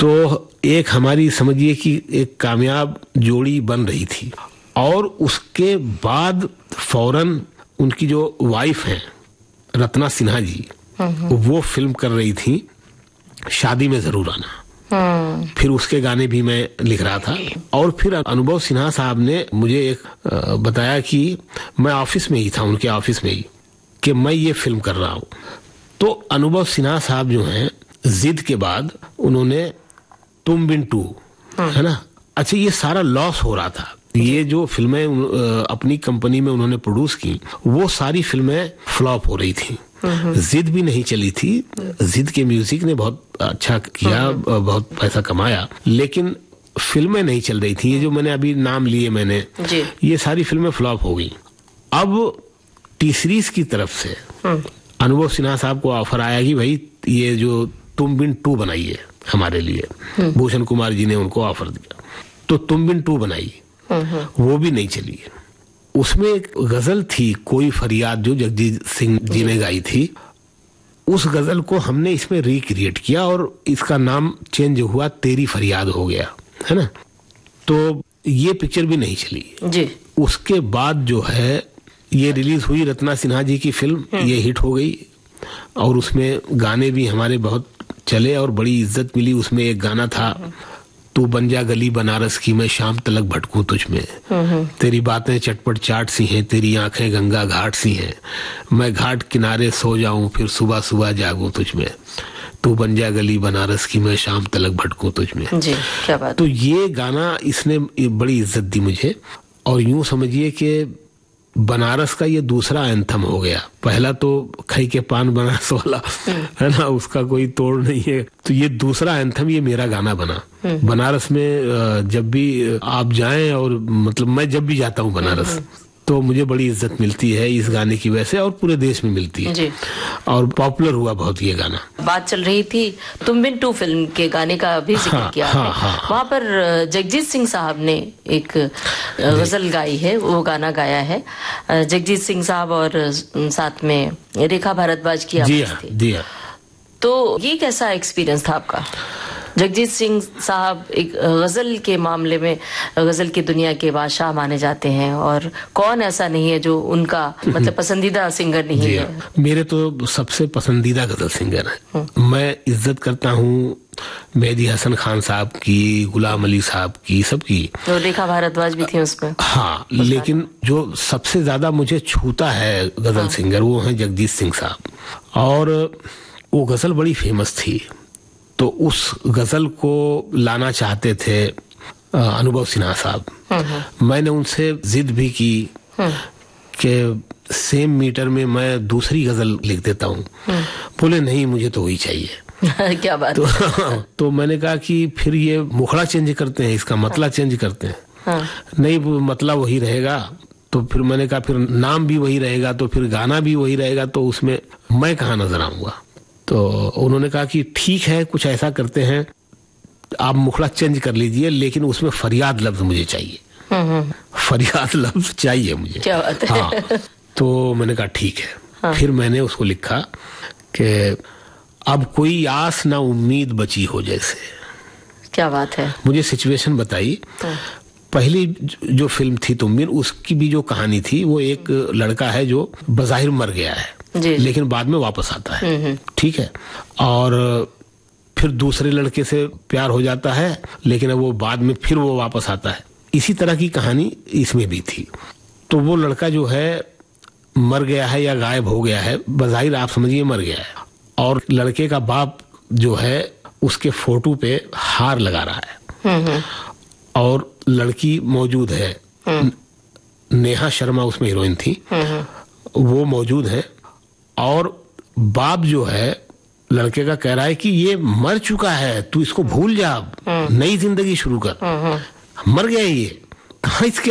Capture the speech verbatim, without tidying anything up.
तो एक हमारी समझिए कि एक कामयाब जोड़ी बन रही थी, और उसके बाद फौरन उनकी जो वाइफ है रत्ना सिन्हा जी, वो फिल्म कर रही थी शादी में जरूर आना। फिर उसके गाने भी मैं लिख रहा था, और फिर अनुभव सिन्हा साहब ने मुझे एक बताया कि मैं ऑफिस में ही था, उनके ऑफिस में ही, कि मैं ये फिल्म कर रहा हूँ। तो अनुभव सिन्हा साहब जो हैं, जिद के बाद उन्होंने तुम बिन टू, है ना, अच्छा ये सारा लॉस हो रहा था। ये जो फिल्में अपनी कंपनी में उन्होंने प्रोड्यूस की, वो सारी फिल्में फ्लॉप हो रही थी। जिद भी नहीं चली थी, जिद के म्यूजिक ने बहुत अच्छा किया, बहुत पैसा कमाया, लेकिन फिल्में नहीं चल रही थी। ये जो मैंने अभी नाम लिए मैंने, ये सारी फिल्में फ्लॉप हो गई। अब टी सीरीज की तरफ से अनुभव सिन्हा साहब को ऑफर आया कि भाई ये जो तुम बिन टू बनाइए हमारे लिए। भूषण कुमार जी ने उनको ऑफर दिया, तो तुम बिन टू बनाई, वो भी नहीं चली। उसमें एक गजल थी कोई फरियाद, जो जगजीत सिंह जी ने गाई थी। उस गजल को हमने इसमें रिक्रिएट किया और इसका नाम चेंज हुआ, तेरी फरियाद हो गया, है ना। तो ये पिक्चर भी नहीं चली जी। उसके बाद जो है ये रिलीज हुई, रत्ना सिन्हा जी की फिल्म, ये हिट हो गई, और उसमें गाने भी हमारे बहुत चले और बड़ी इज्जत मिली। उसमें एक गाना था, तू बन जा गली बनारस की, मैं शाम तलक भटकूं तुझ में, तेरी बातें चटपट चाट सी हैं, तेरी आंखें गंगा घाट सी हैं, मैं घाट किनारे सो जाऊं फिर सुबह सुबह जागूं तुझ में, तू बन जा गली बनारस की, मैं शाम तलक भटकूं तुझ में। जी, क्या बात। तो ये गाना इसने बड़ी इज्जत दी मुझे, और यूं समझिए कि बनारस का ये दूसरा एंथम हो गया। पहला तो खई के पान बनारस वाला, है ना, उसका कोई तोड़ नहीं है। तो ये दूसरा एंथम, ये मेरा गाना बना। बनारस में जब भी आप जाएं, और मतलब मैं जब भी जाता हूँ बनारस, तो मुझे बड़ी इज्जत मिलती है इस गाने की वजह से, और पूरे देश में मिलती है जी। और पॉपुलर हुआ बहुत ये गाना। बात चल रही थी तुम बिन टू फिल्म के गाने का भी जिक्र हाँ, किया हाँ, है। हाँ, वहाँ पर जगजीत सिंह साहब ने एक गजल गाई है, वो गाना गाया है जगजीत सिंह साहब, और साथ में रेखा भारद्वाज की आवाज थी। जी हाँ। तो ये कैसा एक्सपीरियंस था आपका? जगजीत सिंह साहब एक गजल के मामले में गजल की दुनिया के बादशाह माने जाते हैं, और कौन ऐसा नहीं है जो उनका मतलब पसंदीदा सिंगर नहीं है। मेरे तो सबसे पसंदीदा गजल सिंगर है। मैं इज्जत करता हूँ मेहदी हसन खान साहब की, गुलाम अली साहब की, सबकी। तो रेखा भारद्वाज भी थी उसमें। हाँ, लेकिन जो सबसे ज्यादा मुझे छूता है गजल हाँ। सिंगर, वो है जगजीत सिंह साहब, और वो गजल बड़ी फेमस थी। तो उस गजल को लाना चाहते थे अनुभव सिन्हा साहब। मैंने उनसे जिद भी की कि सेम मीटर में मैं दूसरी गजल लिख देता हूँ। बोले नहीं, मुझे तो वही चाहिए। क्या बात। तो, तो मैंने कहा कि फिर ये मुखड़ा चेंज करते हैं, इसका मतला चेंज करते हैं। हाँ। नहीं, मतलब वही रहेगा। तो फिर मैंने कहा फिर नाम भी वही रहेगा, तो फिर गाना भी वही रहेगा, तो उसमें मैं कहाँ नजर आऊंगा। तो उन्होंने कहा कि ठीक है, कुछ ऐसा करते हैं, आप मुखड़ा चेंज कर लीजिए, लेकिन उसमें फरियाद लफ्ज मुझे चाहिए। फरियाद लफ्ज चाहिए मुझे। क्या बात है। हाँ, तो मैंने कहा ठीक है। हाँ। फिर मैंने उसको लिखा कि अब कोई आस ना उम्मीद बची हो जैसे। क्या बात है। मुझे सिचुएशन बताई। हाँ। पहली जो फिल्म थी तुम बिन, उसकी भी जो कहानी थी, वो एक लड़का है जो बज़ाहिर मर गया है, जी, लेकिन बाद में वापस आता है, ठीक है, और फिर दूसरे लड़के से प्यार हो जाता है, लेकिन वो बाद में फिर वो वापस आता है। इसी तरह की कहानी इसमें भी थी। तो वो लड़का जो है मर गया है या गायब हो गया है, बज़ाहिर आप समझिए मर गया है, और लड़के का बाप जो है उसके फोटो पे हार लगा रहा है, और लड़की मौजूद है, नेहा शर्मा उसमें हीरोइन थी, वो मौजूद है, और बाप जो है लड़के का कह रहा है कि ये मर चुका है, तू इसको भूल जा, नई जिंदगी शुरू कर, मर गया ये, कहाँ इसके